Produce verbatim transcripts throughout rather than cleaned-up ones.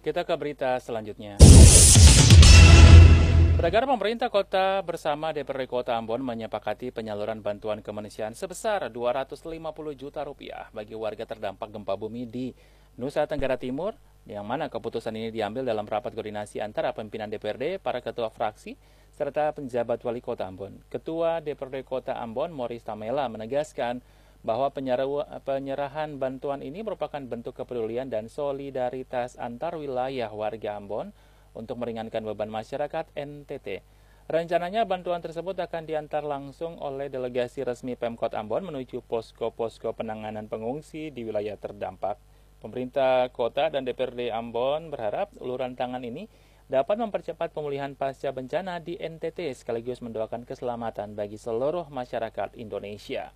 Kita ke berita selanjutnya. Pedagang pemerintah kota bersama D P R D Kota Ambon menyepakati penyaluran bantuan kemanusiaan sebesar dua ratus lima puluh juta rupiah bagi warga terdampak gempa bumi di Nusa Tenggara Timur, yang mana keputusan ini diambil dalam rapat koordinasi antara pimpinan D P R D, para ketua fraksi, serta penjabat wali kota Ambon. Ketua D P R D Kota Ambon, Morris Tamela, menegaskan bahwa penyerahan bantuan ini merupakan bentuk kepedulian dan solidaritas antar wilayah warga Ambon untuk meringankan beban masyarakat N T T. Rencananya bantuan tersebut akan diantar langsung oleh delegasi resmi Pemkot Ambon menuju posko-posko penanganan pengungsi di wilayah terdampak. Pemerintah kota dan D P R D Ambon berharap uluran tangan ini dapat mempercepat pemulihan pasca bencana di N T T sekaligus mendoakan keselamatan bagi seluruh masyarakat Indonesia.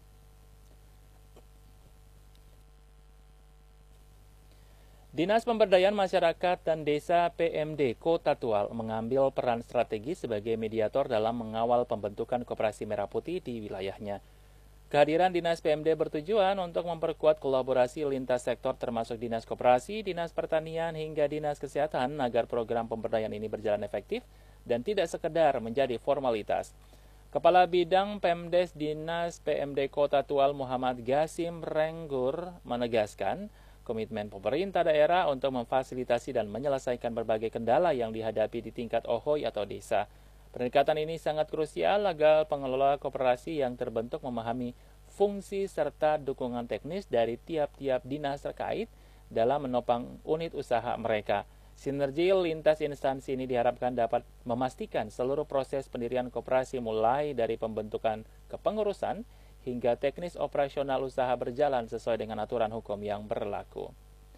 Dinas Pemberdayaan Masyarakat dan Desa P M D Kota Tual mengambil peran strategis sebagai mediator dalam mengawal pembentukan Koperasi Merah Putih di wilayahnya. Kehadiran Dinas P M D bertujuan untuk memperkuat kolaborasi lintas sektor termasuk Dinas Koperasi, Dinas Pertanian, hingga Dinas Kesehatan agar program pemberdayaan ini berjalan efektif dan tidak sekedar menjadi formalitas. Kepala Bidang Pemdes Dinas P M D Kota Tual Muhammad Gasim Renggur menegaskan komitmen pemerintah daerah untuk memfasilitasi dan menyelesaikan berbagai kendala yang dihadapi di tingkat O H O I atau desa. Pendekatan ini sangat krusial agar pengelola koperasi yang terbentuk memahami fungsi serta dukungan teknis dari tiap-tiap dinas terkait dalam menopang unit usaha mereka. Sinergi lintas instansi ini diharapkan dapat memastikan seluruh proses pendirian koperasi mulai dari pembentukan kepengurusan hingga teknis operasional usaha berjalan sesuai dengan aturan hukum yang berlaku.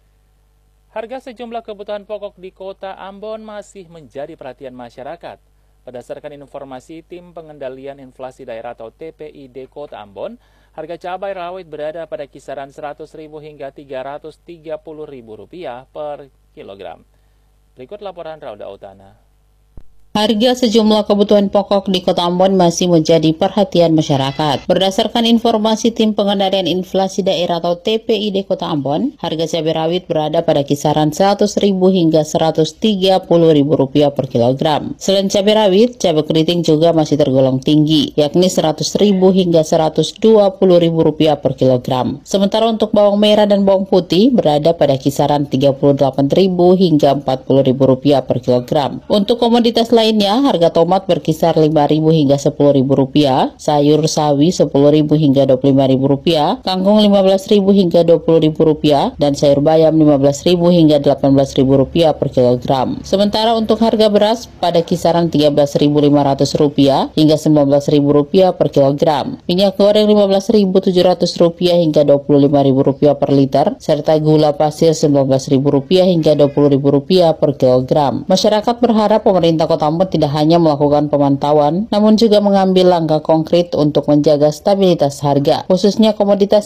Harga sejumlah kebutuhan pokok di kota Ambon masih menjadi perhatian masyarakat. Berdasarkan informasi Tim Pengendalian Inflasi Daerah atau T P I D Kota Ambon, harga cabai rawit berada pada kisaran seratus ribu hingga tiga ratus tiga puluh ribu rupiah per kilogram. Berikut laporan Rauda Utana. Harga sejumlah kebutuhan pokok di Kota Ambon masih menjadi perhatian masyarakat. Berdasarkan informasi Tim Pengendalian Inflasi Daerah atau T P I D Kota Ambon, harga cabai rawit berada pada kisaran seratus ribu hingga seratus tiga puluh ribu rupiah per kilogram. Selain cabai rawit, cabai keriting juga masih tergolong tinggi, yakni seratus ribu hingga seratus dua puluh ribu rupiah per kilogram. Sementara untuk bawang merah dan bawang putih berada pada kisaran tiga puluh delapan ribu hingga empat puluh ribu rupiah per kilogram. Untuk komoditas lain Lainnya, harga tomat berkisar lima ribu hingga sepuluh ribu rupiah, sayur sawi sepuluh ribu hingga dua puluh lima ribu rupiah, kangkung lima belas ribu hingga dua puluh ribu rupiah, dan sayur bayam lima belas ribu hingga delapan belas ribu rupiah per kilogram. Sementara untuk harga beras pada kisaran tiga belas ribu lima ratus rupiah hingga sembilan belas ribu rupiah per kilogram. Minyak goreng lima belas ribu tujuh ratus rupiah hingga dua puluh lima ribu rupiah per liter, serta gula pasir sembilan belas ribu rupiah hingga dua puluh ribu rupiah per kilogram. Masyarakat berharap pemerintah Kota Ambon tidak hanya melakukan pemantauan, namun juga mengambil langkah konkret untuk menjaga stabilitas harga, khususnya komoditas